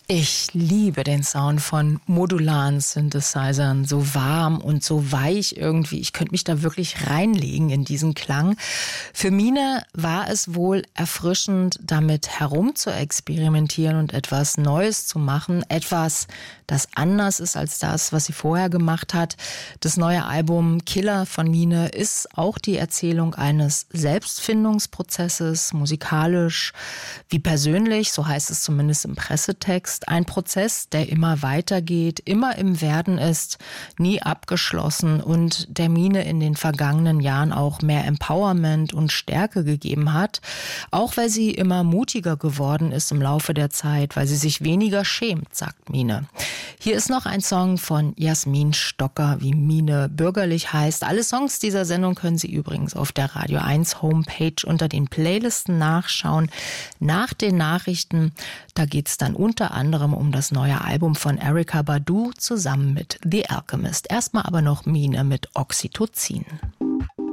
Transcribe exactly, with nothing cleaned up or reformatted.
Ich liebe den Sound von modularen Synthesizern, so warm und so weich irgendwie. Ich könnte mich da wirklich reinlegen in diesen Klang. Für Mine war es wohl erfrischend, damit herum zu experimentieren und etwas Neues zu machen. Etwas, das anders ist als das, was sie vorher gemacht hat. Das neue Album Killer von Mine ist auch die Erzählung eines Selbstfindungsprozesses, musikalisch wie persönlich, so heißt es zumindest im Pressetext. Ein Prozess, der immer weitergeht, immer im Werden ist, nie abgeschlossen und der Mine in den vergangenen Jahren auch mehr Empowerment und Stärke gegeben hat. Auch weil sie immer mutiger geworden ist im Laufe der Zeit, weil sie sich weniger schämt, sagt Mine. Hier ist noch ein Song von Jasmin Stocker, wie Mine bürgerlich heißt. Alle Songs dieser Sendung können Sie übrigens auf der Radio eins Homepage unter den Playlisten nachschauen. Nach den Nachrichten, da geht es dann unter anderem um das neue Album von Erykah Badu zusammen mit The Alchemist. Erstmal aber noch Mine mit Oxytocin.